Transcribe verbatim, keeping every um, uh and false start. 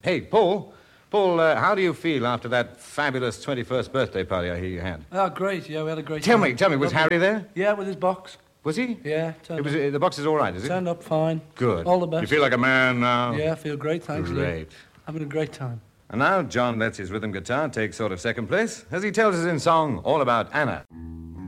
Hey, Paul. Paul, uh, how do you feel after that fabulous twenty-first birthday party I hear you had? Oh, great. Yeah, we had a great Tell time. me, tell me, was Lovely. Harry there? Yeah, with his box. Was he? Yeah, turned It was, up. uh, the box is all right, is it? Turned up fine. Good. All the best. You feel like a man now? Yeah, I feel great, thanks. Lou. Great. Having a great time. And now John lets his rhythm guitar take sort of second place, as he tells us in song all about Anna.